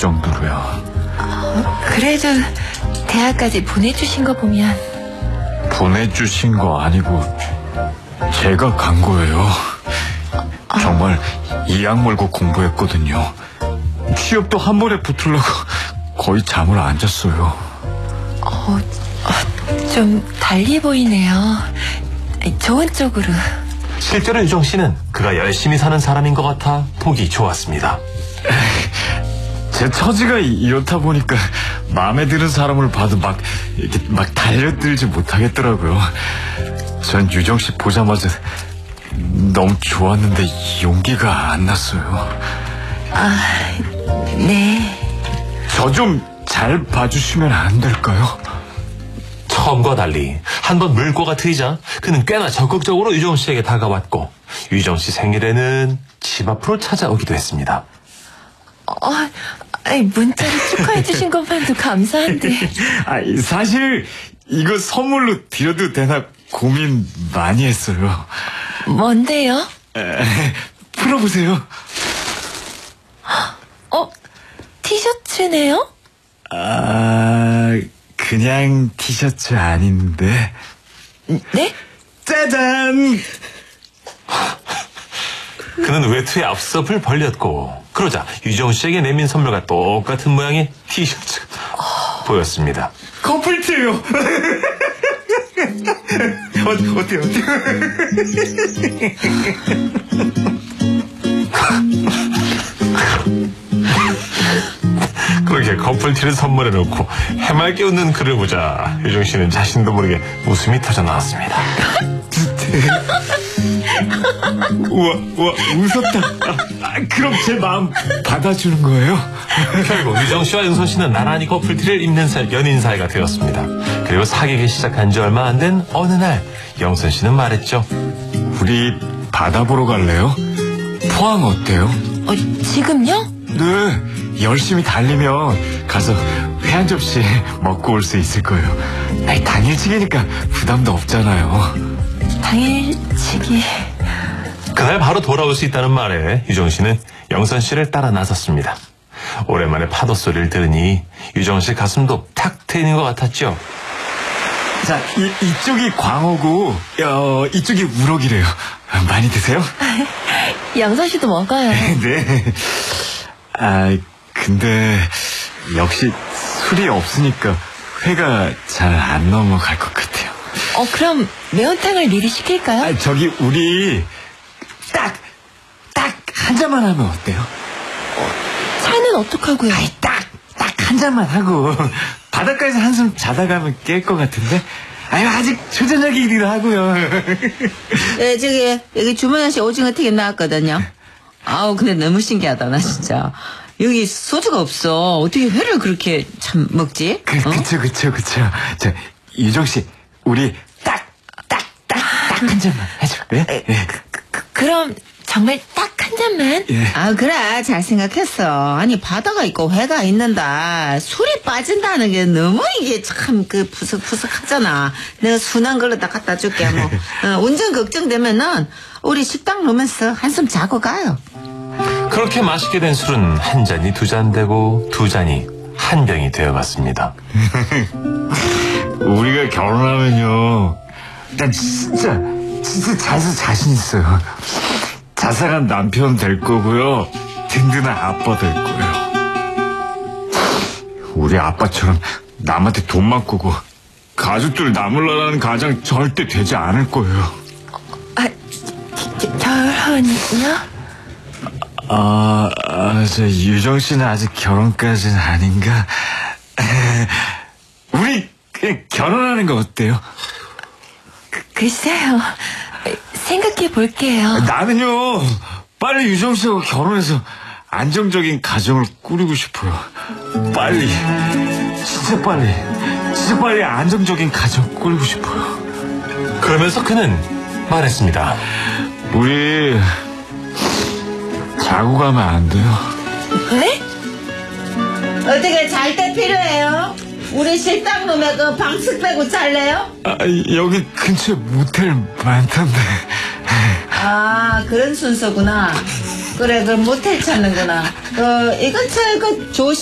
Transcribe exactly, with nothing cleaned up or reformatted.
정도로요. 어, 그래도 대학까지 보내주신 거 보면. 보내주신 거 아니고 제가 간 거예요. 정말 이 악물고 공부했거든요. 취업도 한 번에 붙으려고 거의 잠을 안 잤어요. 어, 어, 좀 달리 보이네요. 좋은 쪽으로. 실제로 유정 씨는 그가 열심히 사는 사람인 것 같아 보기 좋았습니다. 제 처지가 이렇다 보니까 마음에 드는 사람을 봐도 막 이렇게 막 달려들지 못하겠더라고요. 전 유정 씨 보자마자 너무 좋았는데 용기가 안 났어요. 아, 네. 저 좀 잘 봐주시면 안 될까요? 처음과 달리 한번 물꼬가 트이자 그는 꽤나 적극적으로 유정 씨에게 다가왔고 유정 씨 생일에는 집 앞으로 찾아오기도 했습니다. 어, 아니, 문자로 축하해 주신 것만도 감사한데. 아, 사실 이거 선물로 드려도 되나 고민 많이 했어요. 뭔데요? 에, 풀어보세요. 어, 티셔츠네요? 아, 그냥 티셔츠 아닌데. 네? 짜잔! 그는 외투에 앞섭을 벌렸고 그러자 유정 씨에게 내민 선물과 똑같은 모양의 티셔츠 보였습니다. 커플티예요. 어, 어때요? 어때요? 그렇게 커플티를 선물해놓고 해맑게 웃는 그를 보자 유정 씨는 자신도 모르게 웃음이 터져 나왔습니다. 우와, 우와, 웃었다. 아, 아, 그럼 제 마음 받아주는 거예요? 결국 유정 씨와 영선 씨는 나란히 커플티를 입는 사이, 연인 사이가 되었습니다. 그리고 사귀기 시작한 지 얼마 안 된 어느 날 영선 씨는 말했죠. 우리 바다 보러 갈래요? 포항 어때요? 어, 지금요? 네, 열심히 달리면 가서 회 한 접시 먹고 올 수 있을 거예요. 아니, 당일치기니까 부담도 없잖아요. 당일치기. 그날 바로 돌아올 수 있다는 말에 유정 씨는 영선 씨를 따라 나섰습니다. 오랜만에 파도 소리를 들으니 유정 씨 가슴도 탁 트이는 것 같았죠. 자, 이, 이쪽이 광어고 어, 이쪽이 우럭이래요. 많이 드세요? 영선 씨도 먹어요. 네. 아, 근데 역시 술이 없으니까 회가 잘 안 넘어갈 것 같아요. 어, 그럼 매운탕을 미리 시킬까요? 아, 저기 우리 딱, 딱 한 잔만 하면 어때요? 차는 어떡하고요? 아이, 딱, 딱 한 잔만 하고 바닷가에서 한숨 자다 가면 깰 것 같은데? 아유, 아직 초저녁이기도 하고요. 예, 저기 여기 주문하신 오징어 튀김 나왔거든요. 아우, 근데 너무 신기하다, 나 진짜. 여기 소주가 없어. 어떻게 회를 그렇게 참 먹지? 그, 어? 그쵸, 그쵸, 그쵸. 저, 유정 씨, 우리 딱, 딱, 딱, 딱 한 잔만 하죠. 예? 예. 그, 그, 그럼 정말 딱 한 잔만? 예. 아, 그래, 잘 생각했어. 아니, 바다가 있고 회가 있는다. 술이 빠진다는 게 너무 이게 참 그 푸석푸석하잖아. 내가 순한 걸로 다 갖다 줄게. 뭐 어, 운전 걱정되면은 우리 식당 놓으면서 한숨 자고 가요. 그렇게 맛있게 된 술은 한 잔이 두 잔 되고 두 잔이 한 병이 되어갔습니다. 우리가 결혼하면요, 난 진짜, 진짜 자수 자신 있어요. 자상한 남편 될 거고요, 든든한 아빠 될 거예요. 우리 아빠처럼 남한테 돈만 꾸고 가족들 나물라라는 가장 절대 되지 않을 거예요. 아, 저, 결혼이요? 아, 아, 저 유정 씨는 아직 결혼까지는 아닌가? 우리 그냥 결혼하는 거 어때요? 그, 글쎄요. 생각해 볼게요. 나는요, 빨리 유정 씨하고 결혼해서 안정적인 가정을 꾸리고 싶어요. 빨리, 진짜 빨리, 진짜 빨리 안정적인 가정 꾸리고 싶어요. 그러면서 그는 말했습니다. 우리 자고 가면 안 돼요? 네? 어떻게 잘 때 필요해요? 우리 식당 놈에 그 방석 빼고 잘래요? 아, 여기 근처에 모텔 많던데. 아, 그런 순서구나. 그래, 그 모텔 찾는구나. 그, 이 근처에 그 조